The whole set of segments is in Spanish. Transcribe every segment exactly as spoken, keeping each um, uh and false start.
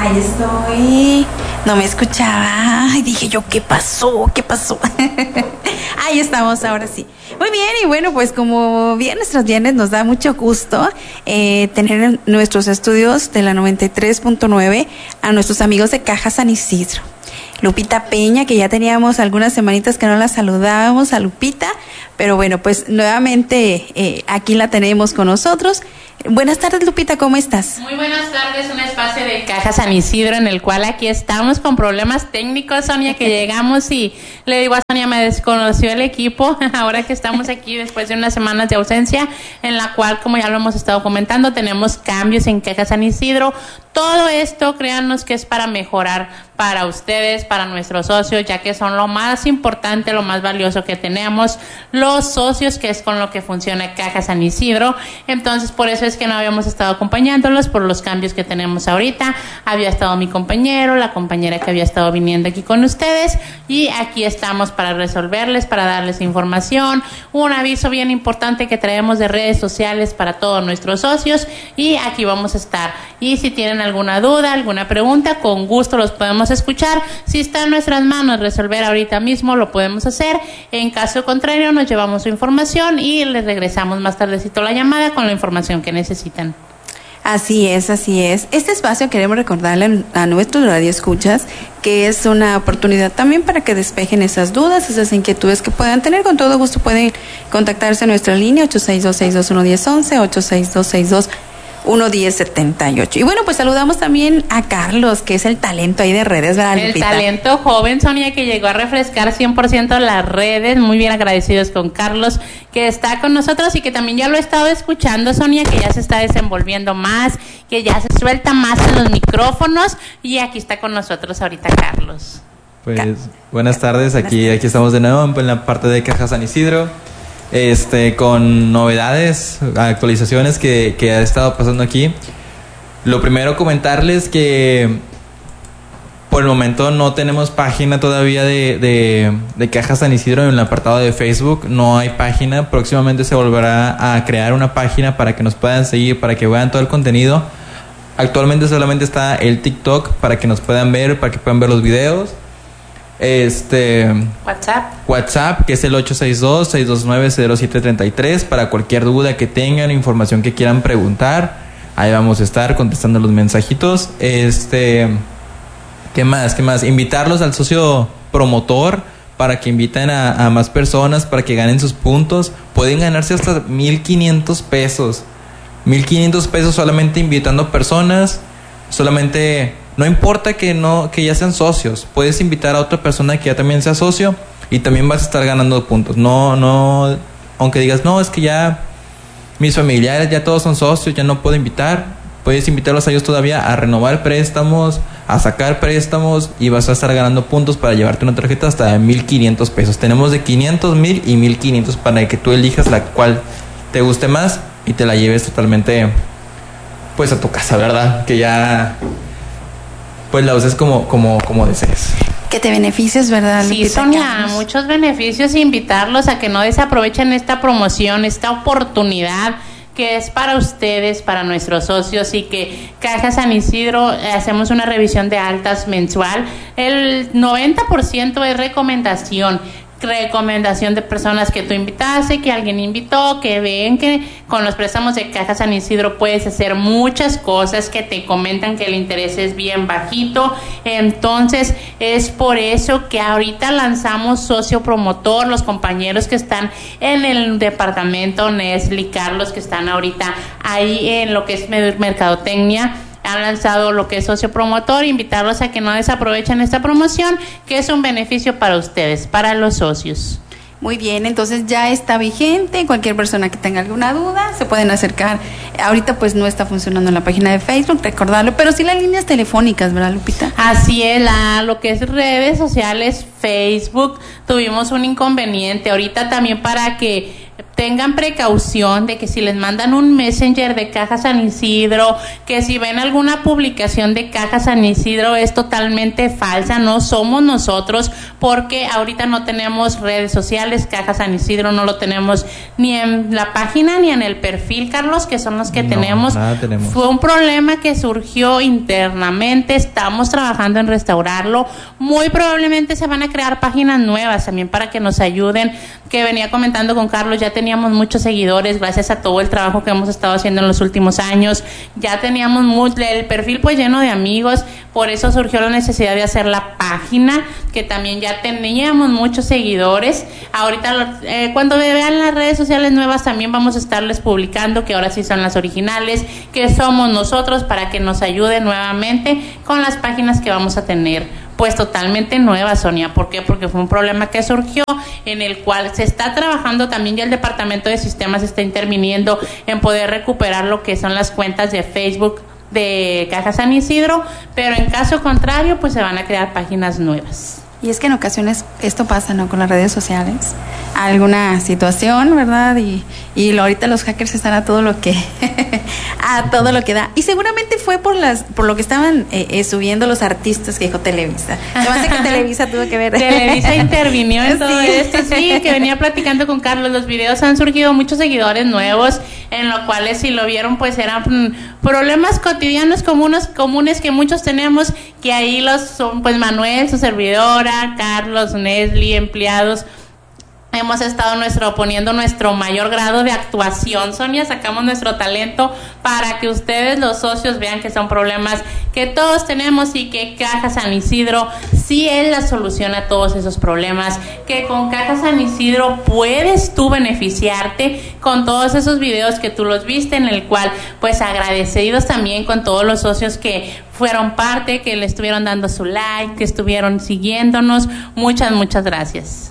Ahí estoy. No me escuchaba. Ay, dije yo, ¿qué pasó? ¿Qué pasó? Ahí estamos, ahora sí. Muy bien, y bueno, pues como viernes tras viernes nos da mucho gusto eh, tener en nuestros estudios de la noventa y tres punto nueve a nuestros amigos de Caja San Isidro. Lupita Peña, que ya teníamos algunas semanitas que no la saludábamos a Lupita, pero bueno, pues nuevamente eh, aquí la tenemos con nosotros. Buenas tardes, Lupita, ¿cómo estás? Muy buenas tardes, un espacio de Caja San Isidro en el cual aquí estamos con problemas técnicos, Sonia, que llegamos y le digo a Sonia, me desconoció el equipo, ahora que estamos aquí después de unas semanas de ausencia, en la cual, como ya lo hemos estado comentando, tenemos cambios en Caja San Isidro. Todo esto, créanos que es para mejorar para ustedes, para nuestros socios, ya que son lo más importante, lo más valioso que tenemos, los socios, que es con lo que funciona Caja San Isidro. Entonces, por eso es que no habíamos estado acompañándolos por los cambios que tenemos ahorita. Había estado mi compañero, la compañera que había estado viniendo aquí con ustedes, y aquí estamos para resolverles, para darles información, un aviso bien importante que traemos de redes sociales para todos nuestros socios, y aquí vamos a estar. Y si tienen alguna duda, alguna pregunta, con gusto los podemos escuchar. Si está en nuestras manos resolver ahorita mismo, lo podemos hacer. En caso contrario, nos llevamos su información y les regresamos más tardecito la llamada con la información que necesitan. Así es, así es. Este espacio queremos recordarle a nuestros radioescuchas que es una oportunidad también para que despejen esas dudas, esas inquietudes que puedan tener. Con todo gusto pueden contactarse a nuestra línea ocho seis dos, seis dos uno, uno cero once, ocho seis dos, seis dos uno uno cero siete ocho. Y bueno, pues saludamos también a Carlos, que es el talento ahí de redes, ¿verdad, El Lupita? talento joven, Sonia, que llegó a refrescar cien por ciento las redes. Muy bien agradecidos con Carlos, que está con nosotros y que también ya lo he estado escuchando, Sonia, que ya se está desenvolviendo más, que ya se suelta más en los micrófonos, y aquí está con nosotros ahorita Carlos. Pues buenas tardes, aquí, aquí estamos de nuevo en la parte de Caja San Isidro. Este, con novedades, actualizaciones que, que ha estado pasando aquí. Lo primero, comentarles que por el momento no tenemos página todavía de, de, de Caja San Isidro en el apartado de Facebook. No hay página. Próximamente se volverá a crear una página para que nos puedan seguir, para que vean todo el contenido. Actualmente solamente está el TikTok para que nos puedan ver, para que puedan ver los videos. Este WhatsApp WhatsApp, que es el ocho seis dos, seis dos nueve, cero siete tres tres, para cualquier duda que tengan, información que quieran preguntar. Ahí vamos a estar contestando los mensajitos. Este, ¿qué más? ¿Qué más? Invitarlos al socio promotor para que inviten a, a más personas, para que ganen sus puntos. Pueden ganarse hasta mil quinientos pesos. mil quinientos pesos solamente invitando personas. Solamente, no importa que no que ya sean socios, puedes invitar a otra persona que ya también sea socio y también vas a estar ganando puntos. No, no, aunque digas, no, es que ya mis familiares ya todos son socios, ya no puedo invitar. Puedes invitarlos a ellos todavía a renovar préstamos, a sacar préstamos, y vas a estar ganando puntos para llevarte una tarjeta hasta de mil quinientos pesos. Tenemos de quinientos, mil y mil quinientos para que tú elijas la cual te guste más y te la lleves totalmente, pues, a tu casa, ¿verdad? Que ya, pues, la uses como, como, como desees. Que te beneficies, ¿verdad, Sí, Lupita? Sonia, Carlos? muchos beneficios, e invitarlos a que no desaprovechen esta promoción, esta oportunidad que es para ustedes, para nuestros socios, y que Caja San Isidro eh, hacemos una revisión de altas mensual. El noventa por ciento es recomendación. recomendación de personas que tú invitaste, que alguien invitó, que ven que con los préstamos de Caja San Isidro puedes hacer muchas cosas, que te comentan que el interés es bien bajito. Entonces es por eso que ahorita lanzamos socio promotor. Los compañeros que están en el departamento, Nesli, Carlos, que están ahorita ahí en lo que es mercadotecnia, han lanzado lo que es socio promotor. Invitarlos a que no desaprovechen esta promoción, que es un beneficio para ustedes, para los socios. Muy bien, entonces ya está vigente. Cualquier persona que tenga alguna duda se pueden acercar. Ahorita pues no está funcionando la página de Facebook, recordarlo, pero sí las líneas telefónicas, ¿verdad, Lupita? Así es, la, lo que es redes sociales, Facebook, tuvimos un inconveniente. Ahorita también para que tengan precaución de que si les mandan un messenger de Caja San Isidro, que si ven alguna publicación de Caja San Isidro es totalmente falsa, no somos nosotros, porque ahorita no tenemos redes sociales. Caja San Isidro no lo tenemos ni en la página ni en el perfil, Carlos, que son los que no, tenemos. Nada tenemos. Fue un problema que surgió internamente, estamos trabajando en restaurarlo. Muy probablemente se van a crear páginas nuevas también para que nos ayuden, que venía comentando con Carlos, ya teníamos muchos seguidores gracias a todo el trabajo que hemos estado haciendo en los últimos años, ya teníamos muy, el perfil pues lleno de amigos, por eso surgió la necesidad de hacer la página, que también ya teníamos muchos seguidores. Ahorita eh, cuando vean las redes sociales nuevas también vamos a estarles publicando que ahora sí son las originales, que somos nosotros, para que nos ayuden nuevamente con las páginas que vamos a tener pues totalmente nueva, Sonia. ¿Por qué? Porque fue un problema que surgió, en el cual se está trabajando también, ya el departamento de sistemas está interviniendo en poder recuperar lo que son las cuentas de Facebook de Caja San Isidro, pero en caso contrario pues se van a crear páginas nuevas. Y es que en ocasiones esto pasa, ¿no? Con las redes sociales, alguna situación, ¿verdad? Y, y lo, ahorita los hackers están a todo lo que a todo lo que da. Y seguramente fue por las por lo que estaban eh, eh, subiendo los artistas que dijo Televisa. Se me hace que Televisa tuvo que ver. Televisa intervinió en todo Sí. esto, sí, que venía platicando con Carlos. Los videos han surgido muchos seguidores nuevos, en los cuales si lo vieron pues eran mm, problemas cotidianos comunes, comunes que muchos tenemos, que ahí los son pues Manuel, su servidora, Carlos, Nesli, empleados, hemos estado nuestro poniendo nuestro mayor grado de actuación, Sonia, sacamos nuestro talento para que ustedes, los socios, vean que son problemas que todos tenemos y que Caja San Isidro sí es la solución a todos esos problemas, que con Caja San Isidro puedes tú beneficiarte con todos esos videos que tú los viste, en el cual pues agradecidos también con todos los socios que fueron parte, que le estuvieron dando su like, que estuvieron siguiéndonos. Muchas, muchas gracias.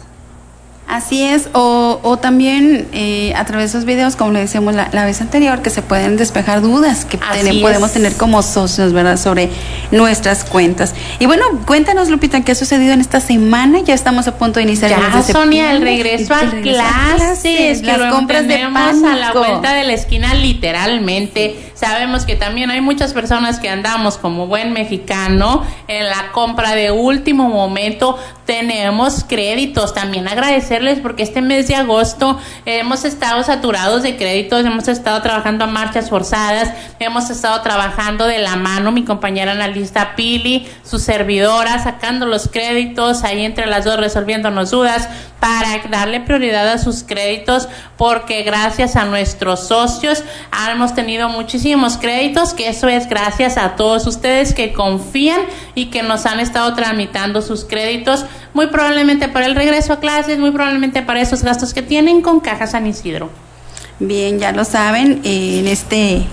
Así es, o, o también eh, a través de esos videos, como le decíamos la, la vez anterior, que se pueden despejar dudas que ten, podemos tener como socios, ¿verdad?, sobre nuestras cuentas. Y bueno, cuéntanos, Lupita, ¿qué ha sucedido en esta semana? Ya estamos a punto de iniciar ya, el mes de Sonia, el regreso a clases, clases, que las lo compras tenemos de a la vuelta de la esquina, literalmente. Sabemos que también hay muchas personas que andamos como buen mexicano en la compra de último momento. Tenemos créditos, también agradecerles porque este mes de agosto hemos estado saturados de créditos, hemos estado trabajando a marchas forzadas, hemos estado trabajando de la mano, mi compañera analista Pili, su servidora, sacando los créditos, ahí entre las dos resolviéndonos dudas para darle prioridad a sus créditos, porque gracias a nuestros socios hemos tenido muchísimos créditos, que eso es gracias a todos ustedes que confían y que nos han estado tramitando sus créditos, muy probablemente para el regreso a clases, muy probablemente para esos gastos que tienen con Caja San Isidro. Bien, ya lo saben, eh, en este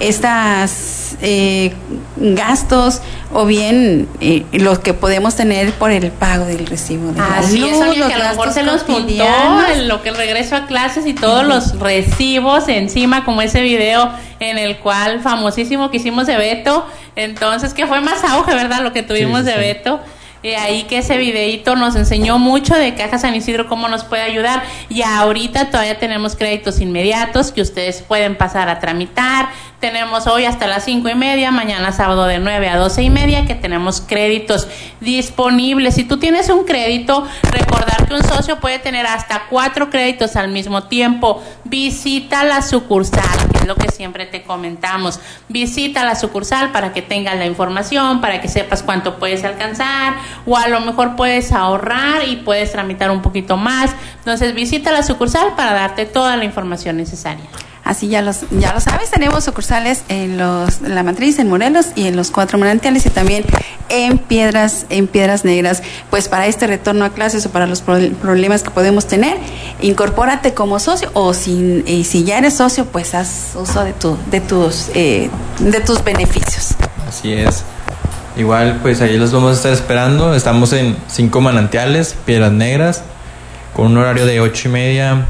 estas eh, gastos o bien eh, los que podemos tener por el pago del recibo de así es, Sonia, que a lo mejor se los juntó en lo que el regreso a clases y todos uh-huh. los recibos encima, como ese video en el cual famosísimo que hicimos de Beto, entonces que fue más auge, ¿verdad?, lo que tuvimos sí, sí, de Beto. Y ahí que ese videíto nos enseñó mucho de Caja San Isidro, cómo nos puede ayudar, y ahorita todavía tenemos créditos inmediatos que ustedes pueden pasar a tramitar. Tenemos hoy hasta las cinco y media, mañana sábado de nueve a doce y media, que tenemos créditos disponibles. Si tú tienes un crédito, recordar que un socio puede tener hasta cuatro créditos al mismo tiempo. Visita la sucursal, que es lo que siempre te comentamos. Visita la sucursal para que tengas la información, para que sepas cuánto puedes alcanzar, o a lo mejor puedes ahorrar y puedes tramitar un poquito más. Entonces visita la sucursal para darte toda la información necesaria. Así ya los ya lo sabes, tenemos sucursales en los en la Matriz, en Morelos y en los Cuatro Manantiales, y también en Piedras en Piedras Negras. Pues para este retorno a clases o para los pro, problemas que podemos tener, incorpórate como socio, o si, y si ya eres socio, pues haz uso de tu de tus eh, de tus beneficios. Así es. Igual, pues ahí los vamos a estar esperando. Estamos en Cinco Manantiales, Piedras Negras, con un horario de ocho y media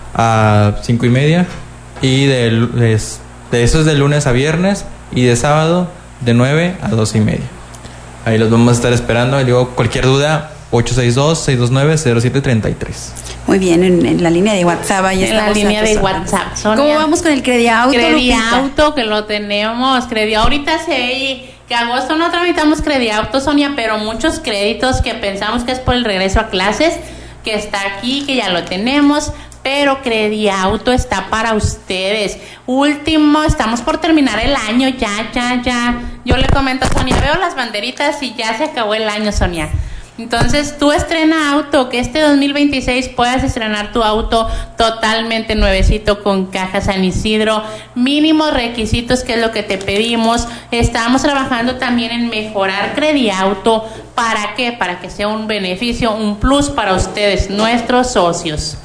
a cinco y media. Y de, de, de eso es de lunes a viernes, y de sábado de nueve a doce y media. Ahí los vamos a estar esperando. Y digo, cualquier duda, ocho seis dos, seis dos nueve, cero siete tres tres. Muy bien, en, en la línea de WhatsApp. Ahí en la línea de órdenes. WhatsApp, Sonia. ¿Cómo vamos con el Crediauto, Crediauto, que lo tenemos. Crediauto, ahorita sé que agosto no tramitamos Crediauto, Sonia, pero muchos créditos que pensamos que es por el regreso a clases, que está aquí, que ya lo tenemos. Pero Crediauto está para ustedes. Último, estamos por terminar el año, ya, ya, ya. Yo le comento a Sonia, veo las banderitas y ya se acabó el año, Sonia. Entonces, tú estrena auto, que este dos mil veintiséis puedas estrenar tu auto totalmente nuevecito con Caja San Isidro. Mínimos requisitos, que es lo que te pedimos. Estamos trabajando también en mejorar Crediauto. ¿Para qué? Para que sea un beneficio, un plus para ustedes, nuestros socios.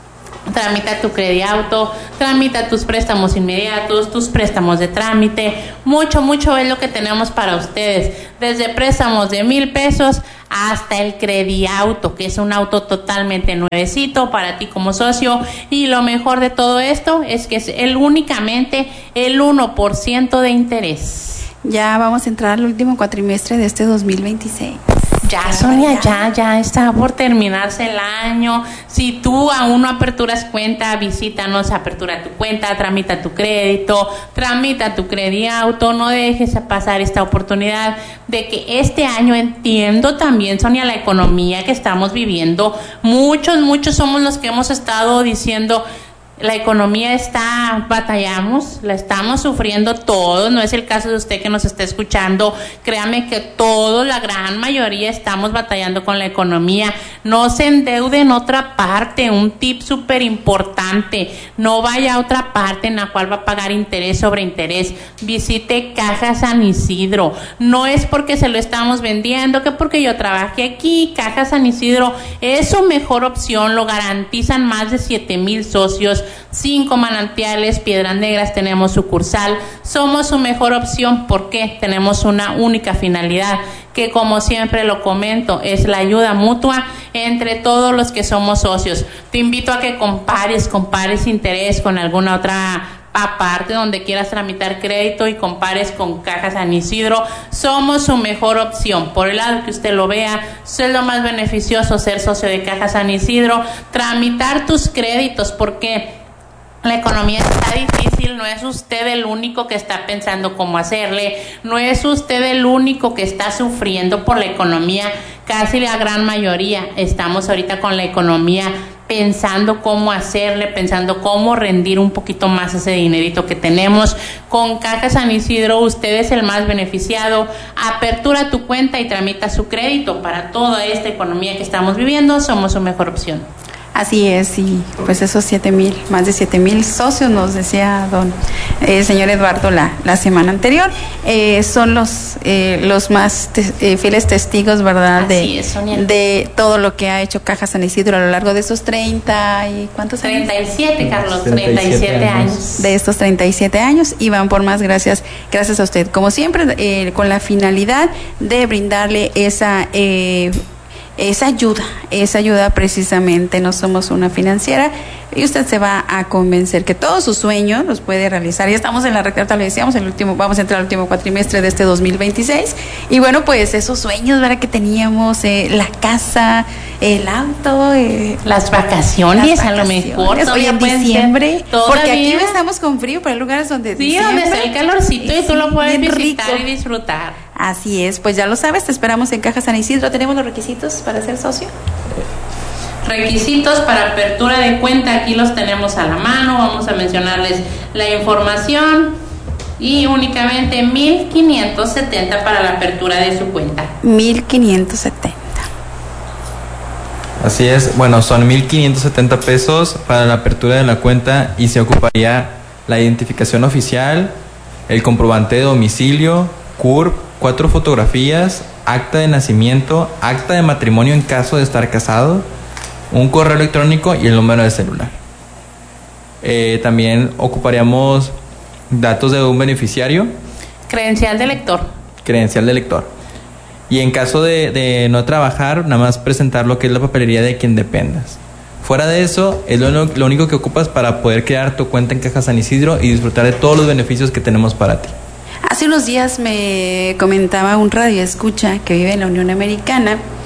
Tramita tu Crediauto, tramita tus préstamos inmediatos, tus préstamos de trámite, mucho, mucho es lo que tenemos para ustedes, desde préstamos de mil pesos hasta el Crediauto, que es un auto totalmente nuevecito para ti como socio, y lo mejor de todo esto es que es el únicamente el uno por ciento de interés. Ya vamos a entrar al último cuatrimestre de este dos mil veintiséis. Ya, Sonia, ya, ya está por terminarse el año. Si tú aún no aperturas cuenta, visítanos, apertura tu cuenta, tramita tu crédito, tramita tu Crediauto, no dejes pasar esta oportunidad de que este año, entiendo también, Sonia, la economía que estamos viviendo, muchos, muchos somos los que hemos estado diciendo, la economía está, batallamos, la estamos sufriendo todos, no es el caso de usted que nos está escuchando, créame que todos, la gran mayoría estamos batallando con la economía. No se endeude en otra parte, un tip súper importante, no vaya a otra parte en la cual va a pagar interés sobre interés, visite Caja San Isidro, no es porque se lo estamos vendiendo, que porque yo trabajé aquí, Caja San Isidro es su mejor opción, lo garantizan más de siete mil socios, cinco manantiales, Piedras Negras tenemos sucursal, somos su mejor opción porque tenemos una única finalidad, que como siempre lo comento, es la ayuda mutua entre todos los que somos socios. Te invito a que compares, compares interés con alguna otra aparte donde quieras tramitar crédito y compares con Caja San Isidro. Somos su mejor opción, por el lado que usted lo vea, es lo más beneficioso ser socio de Caja San Isidro, tramitar tus créditos, porque la economía está difícil, no es usted el único que está pensando cómo hacerle, no es usted el único que está sufriendo por la economía, casi la gran mayoría estamos ahorita con la economía pensando cómo hacerle, pensando cómo rendir un poquito más ese dinerito que tenemos. Con Caja San Isidro usted es el más beneficiado, apertura tu cuenta y tramita su crédito. Para toda esta economía que estamos viviendo, somos su mejor opción. Así es, y pues esos siete mil, más de siete mil socios, nos decía don el eh, señor Eduardo la, la semana anterior, eh, son los eh, los más te, eh, fieles testigos, ¿verdad? Así de, es, Sonia. de todo lo que ha hecho Caja San Isidro a lo largo de esos treinta y ¿cuántos años? treinta y siete, Carlos, treinta y siete años. De estos treinta y siete años, y van por más, gracias, gracias a usted. Como siempre, eh, con la finalidad de brindarle esa eh, esa ayuda, esa ayuda precisamente. No somos una financiera y usted se va a convencer que todos sus sueños los puede realizar. Ya estamos en la recta, lo decíamos, el último, vamos a entrar al último cuatrimestre de este dos mil veintiséis, y bueno, pues esos sueños, ¿verdad?, que teníamos, eh, la casa, el auto, eh, las vacaciones, las vacaciones, a lo mejor hoy en diciembre, porque aquí no estamos con frío, pero hay lugares donde sí, donde está el calorcito y tú lo puedes visitar rico. Y disfrutar. Así es, pues ya lo sabes, te esperamos en Caja San Isidro. ¿Tenemos los requisitos para ser socio? Requisitos para apertura de cuenta, aquí los tenemos a la mano, vamos a mencionarles la información, y únicamente mil quinientos setenta para la apertura de su cuenta. mil quinientos setenta. Así es, bueno, son mil quinientos setenta pesos para la apertura de la cuenta, y se ocuparía la identificación oficial, el comprobante de domicilio, C U R P, cuatro fotografías, acta de nacimiento, acta de matrimonio en caso de estar casado, un correo electrónico y el número de celular. Eh, también ocuparíamos datos de un beneficiario. Credencial de lector. Credencial de lector. Y en caso de, de no trabajar, nada más presentar lo que es la papelería de quien dependas. Fuera de eso, es lo, lo único que ocupas para poder crear tu cuenta en Caja San Isidro y disfrutar de todos los beneficios que tenemos para ti. Hace unos días me comentaba un radioescucha que vive en la Unión Americana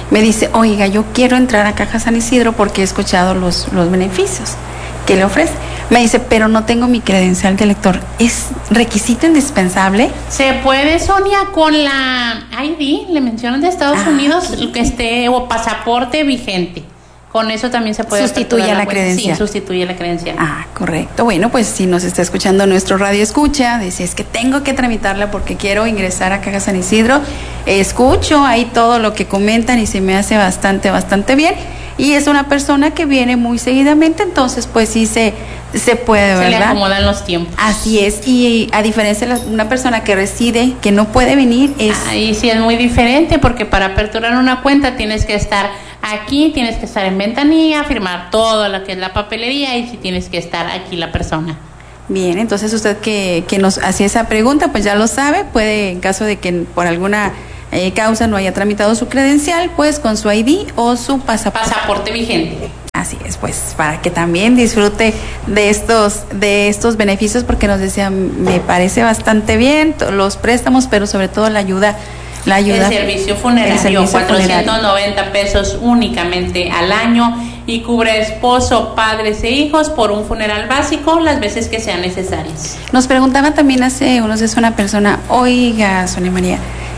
me dice, oiga, yo quiero entrar a Caja San Isidro porque he escuchado los, los beneficios que le ofrece. Me dice, pero no tengo mi credencial de lector. ¿Es requisito indispensable? Se puede, Sonia, con la I D, le mencionan de Estados ah, Unidos, sí. que esté, o pasaporte vigente. Con eso también se puede sustituye la, la credencial. Sí, sustituye la credencial. Ah, correcto. Bueno, pues si nos está escuchando nuestro radio escucha, dice, es que tengo que tramitarla porque quiero ingresar a Caja San Isidro. Escucho ahí todo lo que comentan y se me hace bastante, bastante bien. Y es una persona que viene muy seguidamente, entonces pues sí se, se puede, ¿verdad? Se le acomodan los tiempos. Así es, y a diferencia de una persona que reside, que no puede venir, es... Ahí sí es muy diferente, porque para aperturar una cuenta tienes que estar aquí, tienes que estar en ventanilla, firmar todo lo que es la papelería, y sí tienes que estar aquí la persona. Bien, entonces usted que, que nos hacía esa pregunta, pues ya lo sabe, puede, en caso de que por alguna... Eh, causa no haya tramitado su credencial, pues con su I D o su pasaporte. Pasaporte vigente. Así es, pues para que también disfrute de estos de estos beneficios, porque nos decía, me parece bastante bien los préstamos, pero sobre todo la ayuda la ayuda el servicio funerario, el servicio cuatrocientos noventa funerario. Pesos únicamente al año, y cubre esposo, padres e hijos por un funeral básico las veces que sean necesarias. Nos preguntaba también hace unos días una persona, oiga, Sonia María,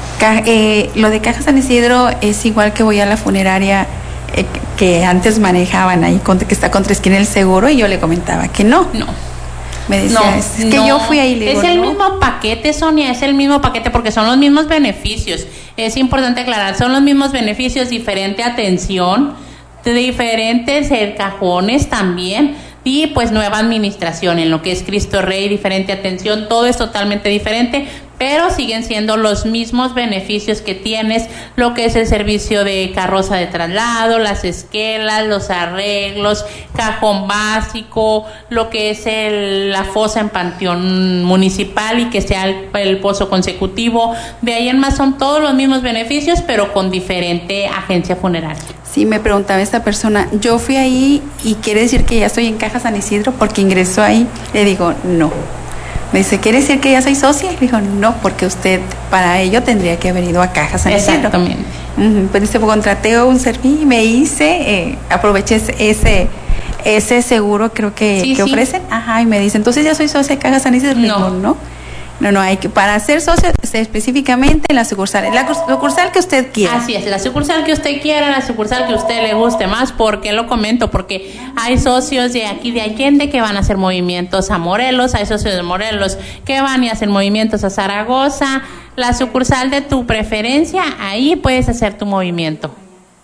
Eh, lo de Caja San Isidro es igual que voy a la funeraria eh, que antes manejaban ahí, con, que está contra esquina el seguro, y yo le comentaba que no. No. Me decía, no, es, es que no, yo fui ahí. Le digo, es el no. mismo paquete, Sonia, es el mismo paquete porque son los mismos beneficios. Es importante aclarar, son los mismos beneficios, diferente atención, diferentes eh, cajones también. Y pues nueva administración en lo que es Cristo Rey, diferente atención, todo es totalmente diferente, pero siguen siendo los mismos beneficios que tienes, lo que es el servicio de carroza de traslado, las esquelas, los arreglos, cajón básico, lo que es el, la fosa en panteón municipal y que sea el, el pozo consecutivo. De ahí en más son todos los mismos beneficios, pero con diferente agencia funeraria. Sí, me preguntaba esta persona, yo fui ahí y quiere decir que ya estoy en Caja San Isidro porque ingresó ahí. Le digo, no. Me dice, ¿quiere decir que ya soy socia? Le digo, no, porque usted para ello tendría que haber ido a Caja San Isidro. Exactamente. Uh-huh. Pues dice, contraté un servicio y me hice, eh, aproveché ese ese seguro creo que, sí, que sí. ofrecen. Ajá, y me dice, entonces ya soy socia de Caja San Isidro. Le no. digo, no. No, no, hay que, para ser socio específicamente la sucursal, la sucursal que usted quiera. Así es, la sucursal que usted quiera, la sucursal que a usted le guste más. ¿Por qué lo comento? Porque hay socios de aquí de Allende que van a hacer movimientos a Morelos, hay socios de Morelos que van y hacen movimientos a Zaragoza. La sucursal de tu preferencia, ahí puedes hacer tu movimiento.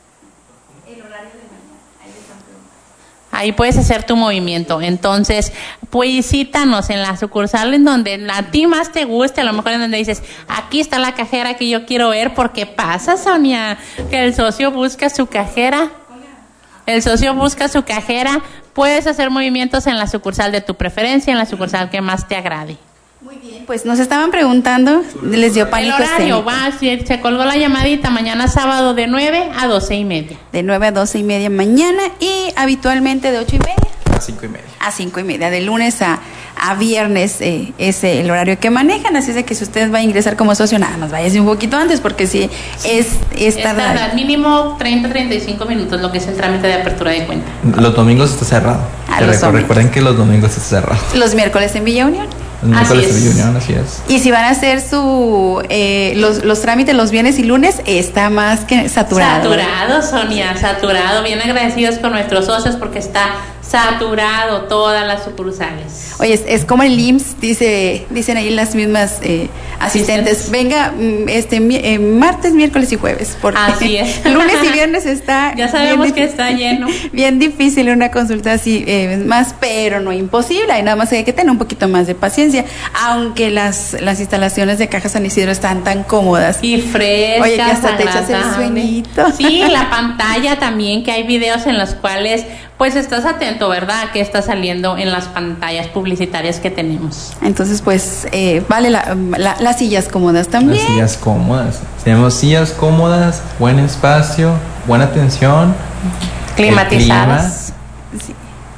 Ahí puedes hacer tu movimiento. Entonces, pues visítanos en la sucursal en donde a ti más te guste, a lo mejor en donde dices, aquí está la cajera que yo quiero ver, porque pasa, Sonia, que el socio busca su cajera. El socio busca su cajera. Puedes hacer movimientos en la sucursal de tu preferencia, en la sucursal que más te agrade. Muy bien, pues nos estaban preguntando, les dio pánico el horario, escénico. va, si se colgó la llamadita, mañana sábado de nueve a doce y media. De nueve a doce y media mañana, y habitualmente de ocho y media a cinco y media. A cinco y media, de lunes a, a viernes eh, es el horario que manejan, así es de que si usted va a ingresar como socio, nada más váyase un poquito antes, porque si sí, es, es tardar. Es tardar, mínimo treinta a treinta y cinco minutos, lo que es el trámite de apertura de cuenta. Los domingos está cerrado. Ah, los recu- recuerden que los domingos está cerrado. Los miércoles en Villa Unión. Los miércoles en Villa Unión, así es. Y si van a hacer su eh, los, los trámites los viernes y lunes, está más que saturado. Saturado, Sonia, saturado. Bien agradecidos con nuestros socios porque está saturado todas las sucursales. Oye, es, es como el I M S S, dice, dicen ahí las mismas eh, asistentes. Venga, este eh, martes, miércoles y jueves. Porque así es. Lunes y viernes está. Ya sabemos bien que está lleno. Bien difícil una consulta así, eh, más, pero no imposible. Hay nada más hay que tener un poquito más de paciencia. Aunque las, las instalaciones de Caja San Isidro están tan cómodas. Y frescas. Oye, que hasta te echas el sueñito. Sí, la pantalla también, que hay videos en los cuales pues estás atento, ¿verdad? Que está saliendo en las pantallas publicitarias que tenemos. Entonces, pues, eh, vale la, la, las sillas cómodas también. Las sillas cómodas. Tenemos sillas cómodas, buen espacio, buena atención. Climatizadas. Sí.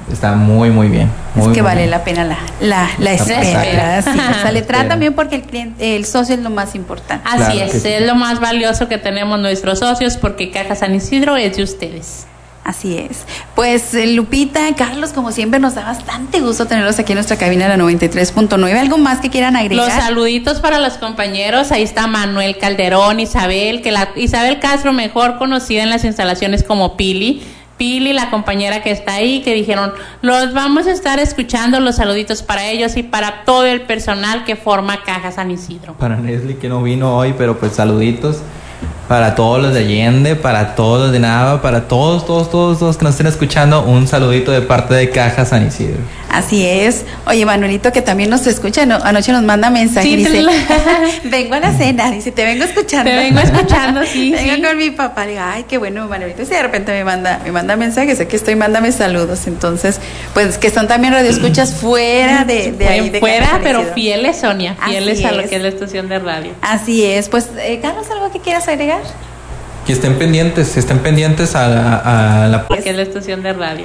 está muy, muy bien. Muy, es que muy vale bien. la pena la, la, la espera. espera. Sí, o sea, le trata Espera. también porque el cliente, el socio es lo más importante. Así Claro es, que sí. es lo más valioso que tenemos nuestros socios porque Caja San Isidro es de ustedes. Así es. Pues eh, Lupita, Carlos, como siempre nos da bastante gusto tenerlos aquí en nuestra cabina de la noventa y tres punto nueve. ¿Algo más que quieran agregar? Los saluditos para los compañeros, ahí está Manuel Calderón, Isabel, que la Isabel Castro, mejor conocida en las instalaciones como Pili. Pili, la compañera que está ahí, que dijeron, los vamos a estar escuchando, los saluditos para ellos y para todo el personal que forma Caja San Isidro. Para Nesli que no vino hoy, pero pues saluditos. Para todos los de Allende, para todos los de Nava, para todos, todos, todos, todos que nos estén escuchando, un saludito de parte de Caja San Isidro. Así es. Oye, Manuelito, que también nos escucha, no, anoche nos manda mensaje, Sí, dice, te vengo a la cena, dice, te vengo escuchando. Te vengo escuchando, sí, Vengo sí. con mi papá, le digo, ay, qué bueno, Manuelito. Y de repente me manda, me manda mensajes, sé que estoy, mándame saludos. Entonces, pues que son también radioescuchas fuera de, de ahí. De Fuera, Caja San pero Isidro. fieles, Sonia, fieles Así a lo es. que es la estación de radio. Así es. Pues, eh, Carlos, ¿algo que quieras agregar? Que estén pendientes, estén pendientes a la, a la Porque es la estación de radio.